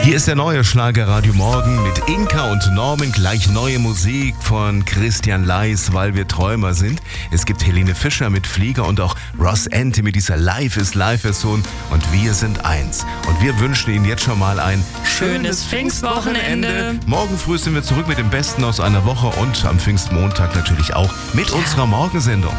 Hier ist der neue Schlagerradio Morgen mit Inka und Norman. Gleich neue Musik von Christian Leis, weil wir Träumer sind. Es gibt Helene Fischer mit Flieger und auch Ross Ente mit dieser Live-is-Live-Version. Und wir sind eins. Und wir wünschen Ihnen jetzt schon mal ein schönes Pfingstwochenende. Morgen früh sind wir zurück mit dem Besten aus einer Woche und am Pfingstmontag natürlich auch mit unserer Morgensendung.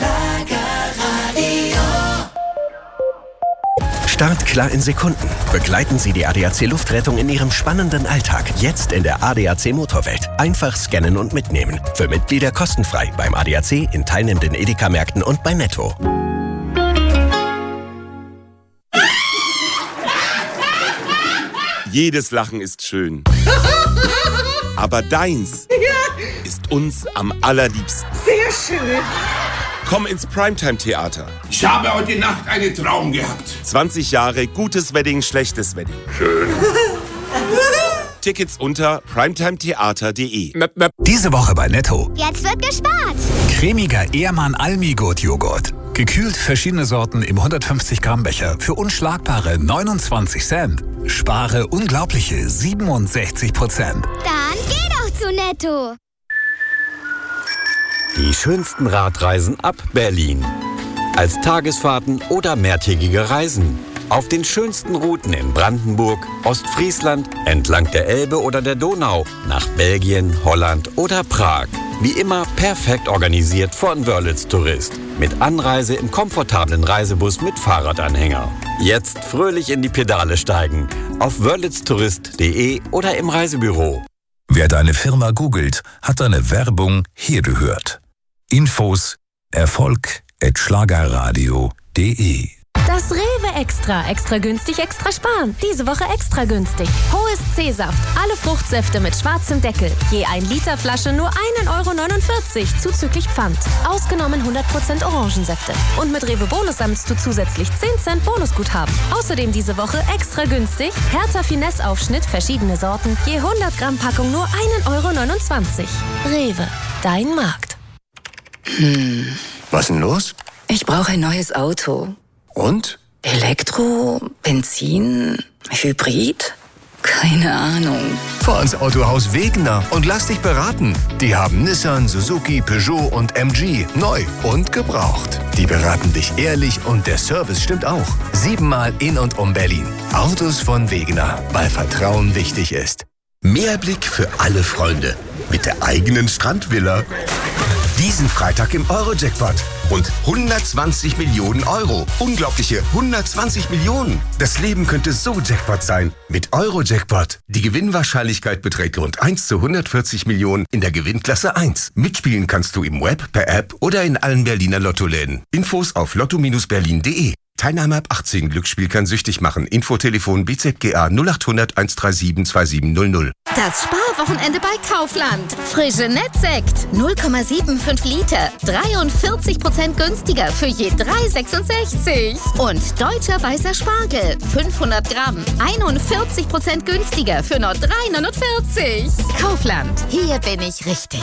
Start klar in Sekunden. Begleiten Sie die ADAC Luftrettung in Ihrem spannenden Alltag. Jetzt in der ADAC Motorwelt. Einfach scannen und mitnehmen. Für Mitglieder kostenfrei beim ADAC, in teilnehmenden Edeka-Märkten und bei Netto. Jedes Lachen ist schön. Aber deins ist uns am allerliebsten. Sehr schön. Komm ins Primetime-Theater. Ich habe heute Nacht einen Traum gehabt. 20 Jahre gutes Wedding, schlechtes Wedding. Schön. Tickets unter primetimetheater.de. Diese Woche bei Netto. Jetzt wird gespart. Cremiger Ehrmann Almigurt-Joghurt. Gekühlt verschiedene Sorten im 150 Gramm Becher für unschlagbare 29 Cent. Spare unglaubliche 67%. Dann geh doch zu Netto. Die schönsten Radreisen ab Berlin. Als Tagesfahrten oder mehrtägige Reisen. Auf den schönsten Routen in Brandenburg, Ostfriesland, entlang der Elbe oder der Donau, nach Belgien, Holland oder Prag. Wie immer perfekt organisiert von Wörlitz Tourist. Mit Anreise im komfortablen Reisebus mit Fahrradanhänger. Jetzt fröhlich in die Pedale steigen. Auf wörlitztourist.de oder im Reisebüro. Wer deine Firma googelt, hat deine Werbung hier gehört. Infos erfolg@schlagerradio.de. Das Rewe extra günstig, extra sparen. Diese Woche extra günstig. Hohes C-Saft, alle Fruchtsäfte mit schwarzem Deckel. Je 1 Liter Flasche nur 1,49 € zuzüglich Pfand. Ausgenommen 100% Orangensäfte. Und mit Rewe Bonus sammelst du zusätzlich 10 Cent Bonusguthaben. Außerdem diese Woche extra günstig. Hertha Finesse Aufschnitt, verschiedene Sorten. Je 100 Gramm Packung nur 1,29 €. Rewe, dein Markt. Was denn los? Ich brauche ein neues Auto. Und? Elektro, Benzin, Hybrid? Keine Ahnung. Fahr ins Autohaus Wegener und lass dich beraten. Die haben Nissan, Suzuki, Peugeot und MG. Neu und gebraucht. Die beraten dich ehrlich und der Service stimmt auch. 7-mal in und um Berlin. Autos von Wegener, weil Vertrauen wichtig ist. Meerblick für alle Freunde. Mit der eigenen Strandvilla. Diesen Freitag im Euro-Jackpot. Und 120 Millionen Euro. Unglaubliche 120 Millionen. Das Leben könnte so Jackpot sein. Mit Euro-Jackpot. Die Gewinnwahrscheinlichkeit beträgt rund 1 zu 140 Millionen in der Gewinnklasse 1. Mitspielen kannst du im Web, per App oder in allen Berliner Lottoläden. Infos auf lotto-berlin.de. Teilnahme ab 18. Glücksspiel kann süchtig machen. Infotelefon BZGA 0800 137 2700. Das Sparwochenende bei Kaufland. Frische Nettsekt 0,75 Liter. 43% günstiger für je 3,66. Und deutscher weißer Spargel 500 Gramm. 41% günstiger für nur 3,49. Kaufland. Hier bin ich richtig.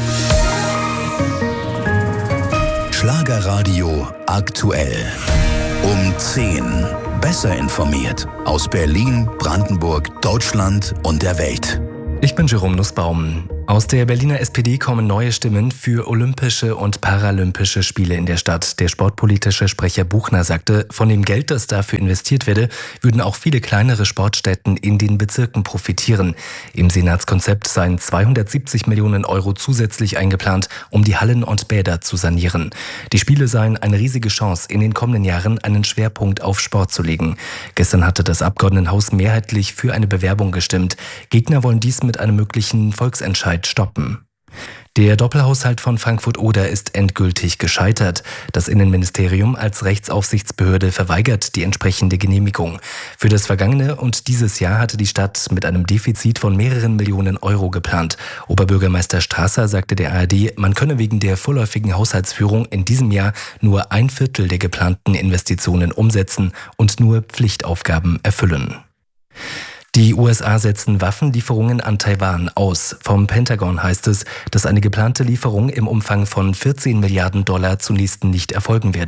Schlagerradio aktuell. Um 10. Besser informiert. Aus Berlin, Brandenburg, Deutschland und der Welt. Ich bin Jerome Nussbaum. Aus der Berliner SPD kommen neue Stimmen für Olympische und Paralympische Spiele in der Stadt. Der sportpolitische Sprecher Buchner sagte, von dem Geld, das dafür investiert werde, würden auch viele kleinere Sportstätten in den Bezirken profitieren. Im Senatskonzept seien 270 Millionen Euro zusätzlich eingeplant, um die Hallen und Bäder zu sanieren. Die Spiele seien eine riesige Chance, in den kommenden Jahren einen Schwerpunkt auf Sport zu legen. Gestern hatte das Abgeordnetenhaus mehrheitlich für eine Bewerbung gestimmt. Gegner wollen dies mit einem möglichen Volksentscheid stoppen. Der Doppelhaushalt von Frankfurt-Oder ist endgültig gescheitert. Das Innenministerium als Rechtsaufsichtsbehörde verweigert die entsprechende Genehmigung. Für das vergangene und dieses Jahr hatte die Stadt mit einem Defizit von mehreren Millionen Euro geplant. Oberbürgermeister Strasser sagte der ARD, man könne wegen der vorläufigen Haushaltsführung in diesem Jahr nur 1/4 der geplanten Investitionen umsetzen und nur Pflichtaufgaben erfüllen. Die USA setzen Waffenlieferungen an Taiwan aus. Vom Pentagon heißt es, dass eine geplante Lieferung im Umfang von $14 Milliarden zunächst nicht erfolgen werde.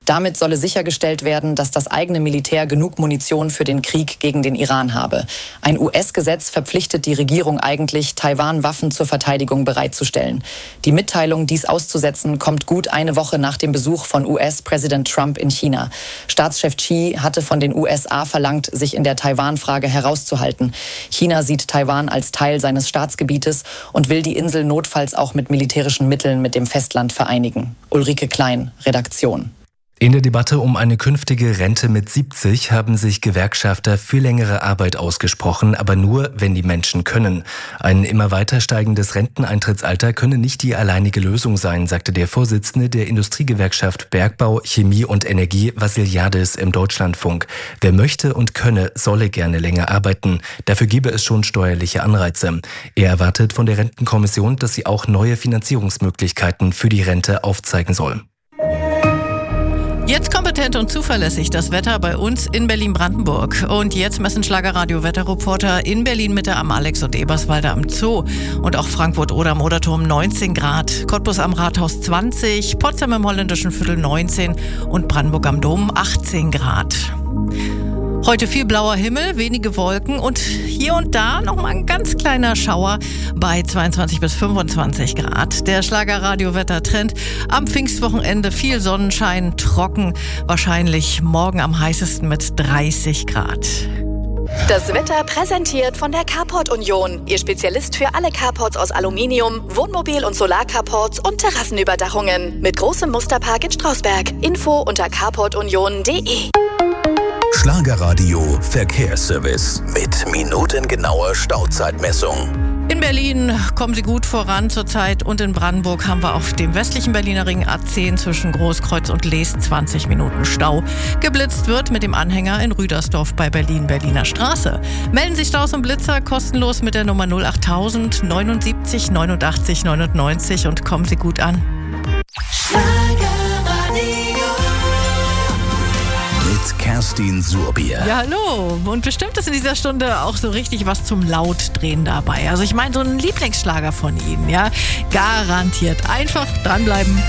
Damit solle sichergestellt werden, dass das eigene Militär genug Munition für den Krieg gegen den Iran habe. Ein US-Gesetz verpflichtet die Regierung eigentlich, Taiwan Waffen zur Verteidigung bereitzustellen. Die Mitteilung, dies auszusetzen, kommt gut eine Woche nach dem Besuch von US-Präsident Trump in China. Staatschef Xi hatte von den USA verlangt, sich in der Taiwan-Frage herauszuhalten. China sieht Taiwan als Teil seines Staatsgebietes und will die Insel notfalls auch mit militärischen Mitteln mit dem Festland vereinigen. Ulrike Klein, Redaktion. In der Debatte um eine künftige Rente mit 70 haben sich Gewerkschafter für längere Arbeit ausgesprochen, aber nur, wenn die Menschen können. Ein immer weiter steigendes Renteneintrittsalter könne nicht die alleinige Lösung sein, sagte der Vorsitzende der Industriegewerkschaft Bergbau, Chemie und Energie, Vassiliadis, im Deutschlandfunk. Wer möchte und könne, solle gerne länger arbeiten. Dafür gebe es schon steuerliche Anreize. Er erwartet von der Rentenkommission, dass sie auch neue Finanzierungsmöglichkeiten für die Rente aufzeigen soll. Jetzt kompetent und zuverlässig das Wetter bei uns in Berlin-Brandenburg. Und jetzt messen Schlagerradio-Wetterreporter in Berlin-Mitte am Alex- und Eberswalder am Zoo. Und auch Frankfurt-Oder am Oderturm 19 Grad, Cottbus am Rathaus 20, Potsdam im Holländischen Viertel 19 und Brandenburg am Dom 18 Grad. Heute viel blauer Himmel, wenige Wolken und hier und da noch mal ein ganz kleiner Schauer bei 22 bis 25 Grad. Der Schlagerradio-Wettertrend am Pfingstwochenende, viel Sonnenschein, trocken, wahrscheinlich morgen am heißesten mit 30 Grad. Das Wetter präsentiert von der Carport Union. Ihr Spezialist für alle Carports aus Aluminium, Wohnmobil- und Solarcarports und Terrassenüberdachungen. Mit großem Musterpark in Strausberg. Info unter carportunion.de. Schlagerradio Verkehrsservice mit minutengenauer Stauzeitmessung. In Berlin kommen Sie gut voran zurzeit und in Brandenburg haben wir auf dem westlichen Berliner Ring A10 zwischen Großkreuz und Lees 20 Minuten Stau. Geblitzt wird mit dem Anhänger in Rüdersdorf bei Berlin-Berliner Straße. Melden Sie Staus und Blitzer kostenlos mit der Nummer 08000 79 89 99 und kommen Sie gut an. Mit Kerstin Surbier. Ja, hallo. Und bestimmt ist in dieser Stunde auch so richtig was zum Lautdrehen dabei. Also ich meine, so ein Lieblingsschlager von Ihnen, ja. Garantiert. Einfach dranbleiben.